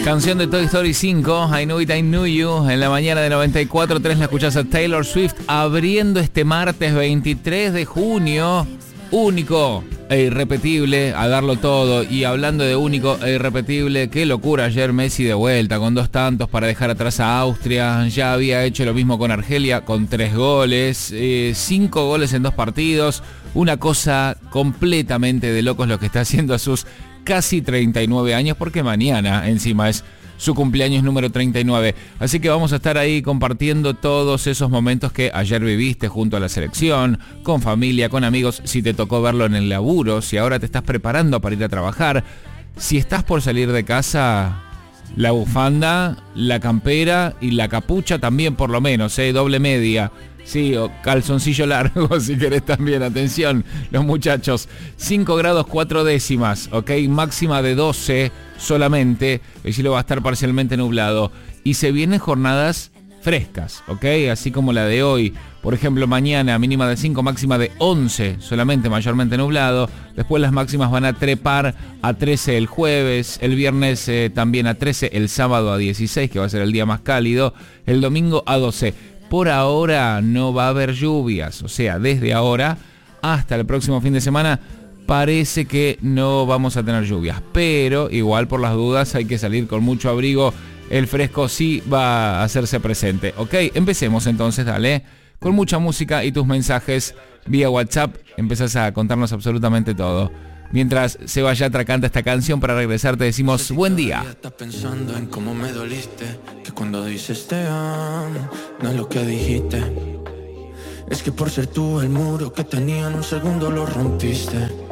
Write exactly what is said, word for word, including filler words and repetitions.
Canción de Toy Story cinco, I Knew It, I Knew You. En la mañana de noventa y cuatro punto tres la escuchás a Taylor Swift abriendo este martes veintitrés de junio. Único e irrepetible, a darlo todo. Y hablando de único e irrepetible, qué locura ayer Messi de vuelta con dos tantos para dejar atrás a Austria. Ya había hecho lo mismo con Argelia con tres goles, eh, cinco goles en dos partidos. Una cosa completamente de locos lo que está haciendo a sus casi treinta y nueve años, porque mañana encima es su cumpleaños número treinta y nueve. Así que vamos a estar ahí compartiendo todos esos momentos que ayer viviste junto a la selección, con familia, con amigos, si te tocó verlo en el laburo, si ahora te estás preparando para ir a trabajar, si estás por salir de casa, la bufanda, la campera y la capucha también por lo menos, ¿eh? Doble media. Sí, o calzoncillo largo si querés también. Atención, los muchachos. cinco grados cuatro décimas, ¿ok? Máxima de doce solamente. El cielo va a estar parcialmente nublado. Y se vienen jornadas frescas, ¿ok? Así como la de hoy. Por ejemplo, mañana mínima de cinco, máxima de once, solamente mayormente nublado. Después las máximas van a trepar a trece el jueves. El viernes eh, también a trece. El sábado a dieciséis, que va a ser el día más cálido. El domingo a doce. Por ahora no va a haber lluvias, o sea, desde ahora hasta el próximo fin de semana parece que no vamos a tener lluvias, pero igual por las dudas hay que salir con mucho abrigo, el fresco sí va a hacerse presente. Ok, empecemos entonces, dale, con mucha música y tus mensajes vía WhatsApp, empezás a contarnos absolutamente todo. Mientras Seba Yatra canta esta canción, para regresar te decimos buen día. Estás pensando en cómo me doliste, que cuando dices te amo, no es lo que dijiste. Es que por ser tú el muro que tenía en un segundo lo rompiste.